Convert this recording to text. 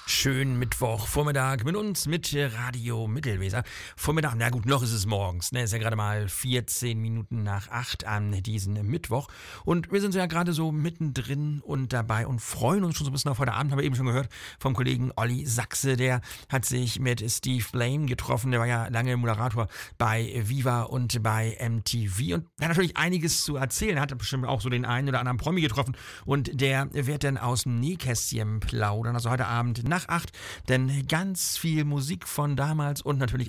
Schönen Mittwochvormittag mit uns, mit Radio Mittelweser. Vormittag, na gut, noch ist es morgens. Ist ja gerade mal 14 Minuten nach 8 an diesem Mittwoch. Und wir sind ja gerade so mittendrin und dabei und freuen uns schon so ein bisschen auf heute Abend. Haben wir eben schon gehört vom Kollegen Olli Sachse. Der hat sich mit Steve Blame getroffen. Der war ja lange Moderator bei Viva und bei MTV und hat natürlich einiges zu erzählen. Er hat bestimmt auch so den einen oder anderen Promi getroffen. Und der wird dann aus dem Nähkästchen plaudern. Also heute Abend nach 8, denn ganz viel Musik von damals und natürlich